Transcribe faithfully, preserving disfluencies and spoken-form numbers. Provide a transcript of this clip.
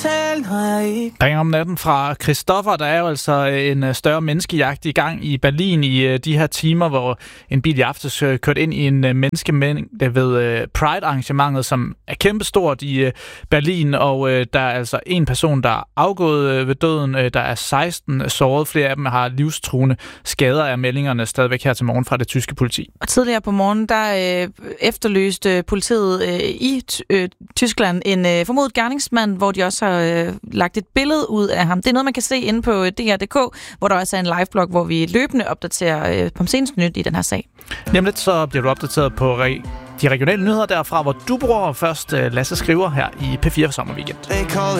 tale, når jeg ikke... Ringer om natten fra Christoffer. Der er jo altså en større menneskejagt i gang i Berlin i de her timer, hvor en bil i aftes kørte ind i en menneskemængde ved Pride-arrangementet, som er kæmpestort i Berlin, og der er altså en person, der er afgået ved døden. Der er seksten såret. Flere af dem har livstruende skader af meldingerne stadigvæk her til morgen fra det tyske politi. Og tidligere på morgen, der øh, efterløste politiet øh, i øh, Tyskland en øh, formodet gerningsmand, hvor de også har øh, lagt et billede ud af ham. Det er noget, man kan se inde på D R punktum d k, hvor der også er en liveblog, hvor vi løbende opdaterer øh, på seneste nyt i den her sag. Jamen lidt så bliver du opdateret på re- de regionale nyheder derfra, hvor du bruger først øh, Lasse Skriver her i P fire for Sommerweekend.